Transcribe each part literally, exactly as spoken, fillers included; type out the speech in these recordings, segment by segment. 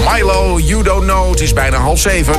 Milo, You Don't Know. Het is bijna half zeven.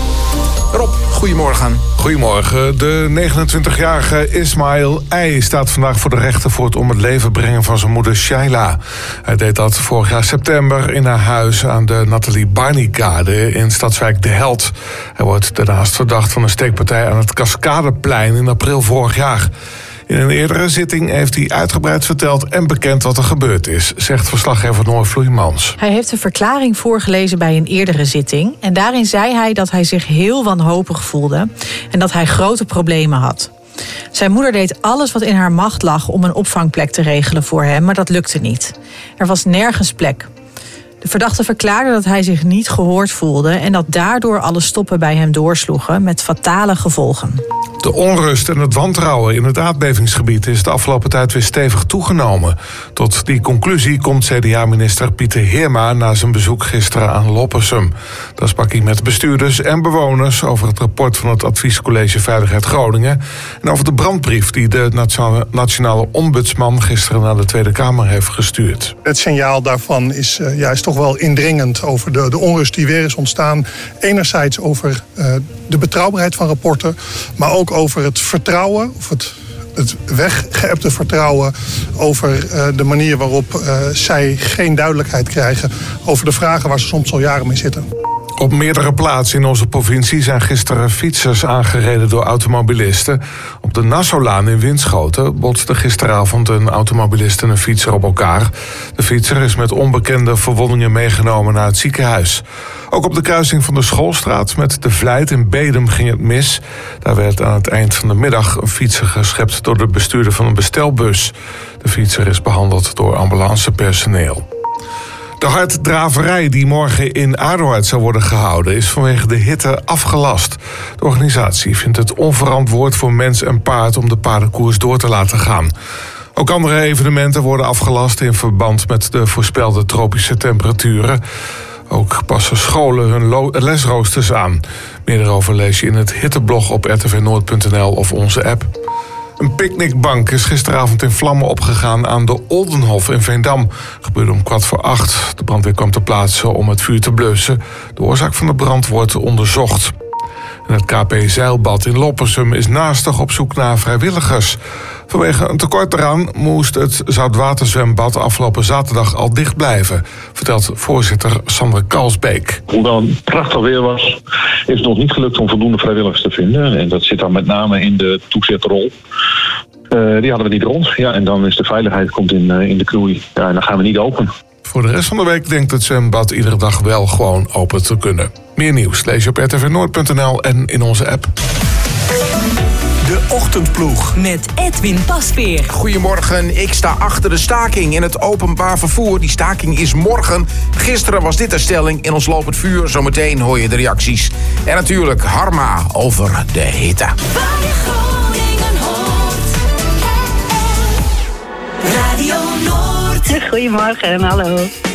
Rob, goedemorgen. Goedemorgen. De negenentwintigjarige Ismail I. staat vandaag voor de rechter voor het om het leven brengen van zijn moeder Shaila. Hij deed dat vorig jaar september in haar huis aan de Nathalie Barney-kade in stadswijk De Held. Hij wordt daarnaast verdacht van een steekpartij aan het Cascadeplein in april vorig jaar. In een eerdere zitting heeft hij uitgebreid verteld en bekend wat er gebeurd is, zegt verslaggever Noor Vloeimans. Hij heeft een verklaring voorgelezen bij een eerdere zitting. En daarin zei hij dat hij zich heel wanhopig voelde en dat hij grote problemen had. Zijn moeder deed alles wat in haar macht lag om een opvangplek te regelen voor hem, maar dat lukte niet. Er was nergens plek. De verdachte verklaarde dat hij zich niet gehoord voelde en dat daardoor alle stoppen bij hem doorsloegen met fatale gevolgen. De onrust en het wantrouwen in het aardbevingsgebied is de afgelopen tijd weer stevig toegenomen. Tot die conclusie komt C D A-minister Pieter Heerma na zijn bezoek gisteren aan Loppersum. Daar sprak hij met bestuurders en bewoners over het rapport van het Adviescollege Veiligheid Groningen en over de brandbrief die de nationale, nationale ombudsman gisteren naar de Tweede Kamer heeft gestuurd. Het signaal daarvan is, uh, ja, is toch wel indringend over de, de onrust die weer is ontstaan. Enerzijds over uh, de betrouwbaarheid van rapporten, maar ook over het vertrouwen, of het, het weggeëpte vertrouwen over uh, de manier waarop uh, zij geen duidelijkheid krijgen over de vragen waar ze soms al jaren mee zitten. Op meerdere plaatsen in onze provincie zijn gisteren fietsers aangereden door automobilisten. Op de Nassaulaan in Winschoten botste gisteravond een automobilist en een fietser op elkaar. De fietser is met onbekende verwondingen meegenomen naar het ziekenhuis. Ook op de kruising van de Schoolstraat met de Vlijt in Bedum ging het mis. Daar werd aan het eind van de middag een fietser geschept door de bestuurder van een bestelbus. De fietser is behandeld door ambulancepersoneel. De harddraverij die morgen in Aardoord zou worden gehouden is vanwege de hitte afgelast. De organisatie vindt het onverantwoord voor mens en paard om de paardenkoers door te laten gaan. Ook andere evenementen worden afgelast in verband met de voorspelde tropische temperaturen. Ook passen scholen hun lo- lesroosters aan. Meer daarover lees je in het hitteblog op r t v noord punt n l of onze app. Een picknickbank is gisteravond in vlammen opgegaan aan de Oldenhof in Veendam. Gebeurde om kwart voor acht. De brandweer kwam ter plaatse om het vuur te blussen. De oorzaak van de brand wordt onderzocht. En het K P Zeilbad in Loppersum is naastig op zoek naar vrijwilligers. Vanwege een tekort eraan moest het zoutwaterzwembad afgelopen zaterdag al dicht blijven, vertelt voorzitter Sander Kalsbeek. Hoewel het prachtig weer was, is het nog niet gelukt om voldoende vrijwilligers te vinden. En dat zit dan met name in de toezetrol. Uh, die hadden we niet rond. Ja, en dan is de veiligheid komt in, uh, in de knoei. Ja, en dan gaan we niet open. Voor de rest van de week denkt het zwembad iedere dag wel gewoon open te kunnen. Meer nieuws lees je op r t v noord punt n l en in onze app. De Ochtendploeg met Edwin Pasveer. Goedemorgen, ik sta achter de staking in het openbaar vervoer. Die staking is morgen. Gisteren was dit de stelling in ons lopend vuur. Zometeen hoor je de reacties. En natuurlijk Harma over de hitte. Radio Noord. Goedemorgen, hallo.